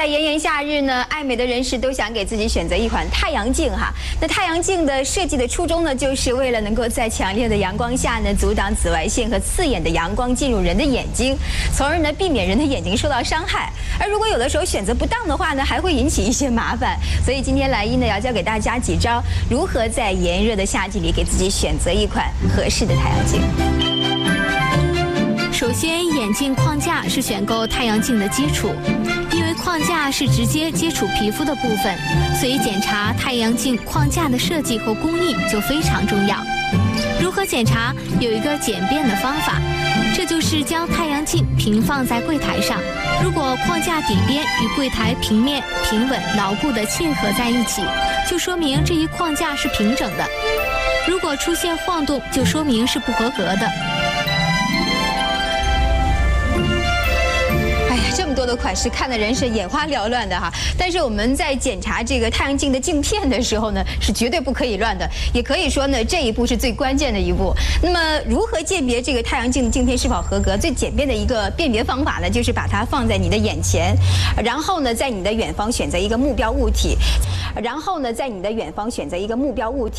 在炎炎夏日呢，爱美的人士都想给自己选择一款太阳镜哈。那太阳镜的设计的初衷呢，就是为了能够在强烈的阳光下呢，阻挡紫外线和刺眼的阳光进入人的眼睛，从而呢避免人的眼睛受到伤害。而如果有的时候选择不当的话呢，还会引起一些麻烦。所以今天来一呢要教给大家几招，如何在炎热的夏季里给自己选择一款合适的太阳镜。 首先，眼镜框架是选购太阳镜的基础，因为框架是直接接触皮肤的部分，所以检查太阳镜框架的设计和工艺就非常重要。如何检查？有一个简便的方法，这就是将太阳镜平放在柜台上，如果框架底边与柜台平面平稳牢固地嵌合在一起，就说明这一框架是平整的；如果出现晃动，就说明是不合格的。 这么多的款式，看得人是眼花缭乱的哈。但是我们在检查这个太阳镜的镜片的时候呢，是绝对不可以乱的。也可以说呢，这一步是最关键的一步。那么，如何鉴别这个太阳镜的镜片是否合格？最简便的一个辨别方法呢，就是把它放在你的眼前，然后呢，在你的远方选择一个目标物体，